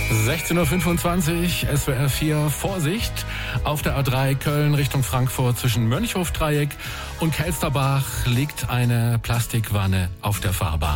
16:25 Uhr, SWR 4, Vorsicht. Auf der A3 Köln Richtung Frankfurt zwischen Mönchhof-Dreieck und Kelsterbach liegt eine Plastikwanne auf der Fahrbahn.